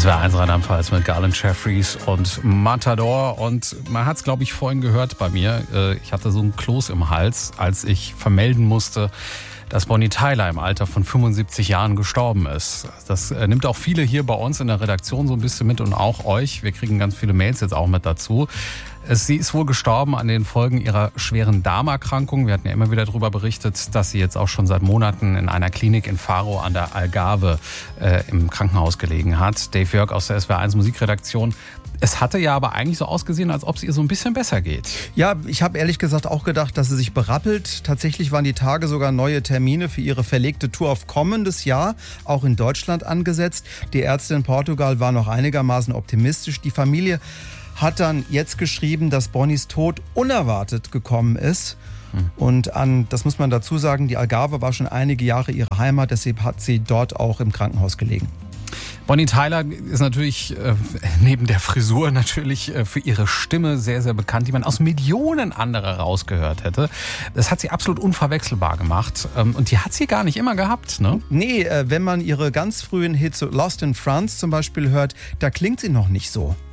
SWR 1 Rheinland-Pfalz mit Garland Jeffries und Matador. Und man hat es, glaube ich, vorhin gehört bei mir. Ich hatte so einen Kloß im Hals, als ich vermelden musste, dass Bonnie Tyler im Alter von 75 Jahren gestorben ist. Das nimmt auch viele hier bei uns in der Redaktion so ein bisschen mit und auch euch. Wir kriegen ganz viele Mails jetzt auch mit dazu. Sie ist wohl gestorben an den Folgen ihrer schweren Darmerkrankung. Wir hatten ja immer wieder darüber berichtet, dass sie jetzt auch schon seit Monaten in einer Klinik in Faro an der Algarve im Krankenhaus gelegen hat. Dave Jörg aus der SWR 1 Musikredaktion. Es hatte ja aber eigentlich so ausgesehen, als ob es ihr so ein bisschen besser geht. Ja, ich habe ehrlich gesagt auch gedacht, dass sie sich berappelt. Tatsächlich waren die Tage sogar neue Termine für ihre verlegte Tour auf kommendes Jahr, auch in Deutschland angesetzt. Die Ärzte in Portugal waren noch einigermaßen optimistisch. Die Familie hat dann jetzt geschrieben, dass Bonnies Tod unerwartet gekommen ist. Und das muss man dazu sagen, die Algarve war schon einige Jahre ihre Heimat, deshalb hat sie dort auch im Krankenhaus gelegen. Bonnie Tyler ist natürlich neben der Frisur natürlich für ihre Stimme sehr, sehr bekannt, die man aus Millionen anderer rausgehört hätte. Das hat sie absolut unverwechselbar gemacht. Und die hat sie gar nicht immer gehabt, ne? Nee, wenn man ihre ganz frühen Hits, Lost in France zum Beispiel hört, da klingt sie noch nicht so.